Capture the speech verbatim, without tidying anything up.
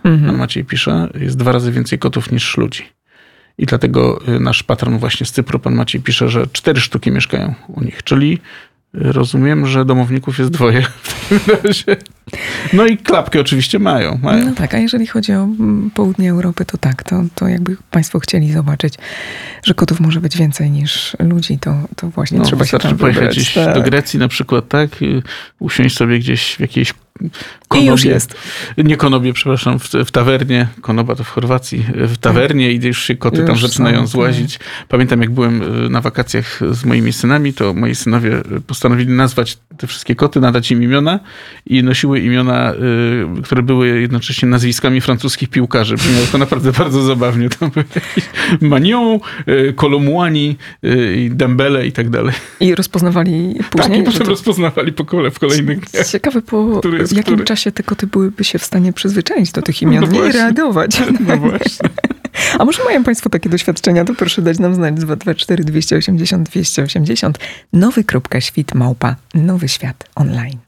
Mhm. Pan Maciej pisze, jest dwa razy więcej kotów niż ludzi. I dlatego nasz patron właśnie z Cypru, pan Maciej, pisze, że cztery sztuki mieszkają u nich. Czyli rozumiem, że domowników jest dwoje w takim razie. No i klapki oczywiście mają. mają. No tak, a jeżeli chodzi o południe Europy, to tak, to, to jakby państwo chcieli zobaczyć, że kotów może być więcej niż ludzi, to, to właśnie No, trzeba się tam pojechać wybrać. gdzieś Tak. do Grecji na przykład, tak? Usiąść sobie gdzieś w jakiejś I już konobie. jest. Nie konobie, przepraszam, w, w tawernie. Konoba to w Chorwacji. W tawernie i już się koty Już tam zaczynają są, złazić. Pamiętam, jak byłem na wakacjach z moimi synami, to moi synowie postanowili nazwać te wszystkie koty, nadać im imiona i nosiły imiona, y, które były jednocześnie nazwiskami francuskich piłkarzy. Brzmiało to naprawdę bardzo zabawnie. Tam były jakieś Magnon, y, Kolomuani, y, i Dembele i tak dalej. I rozpoznawali później. Tak, i potem że to- rozpoznawali po kole w kolejnych dniach. Ciekawe, po Który jest w jakim który? czasie te koty byłyby się w stanie przyzwyczaić do tych imion No i właśnie. reagować. No właśnie. A może mają państwo takie doświadczenia, to proszę dać nam znać. dwa dwa cztery dwieście osiemdziesiąt dwieście osiemdziesiąt nowy kropka świt małpa nowy świat online.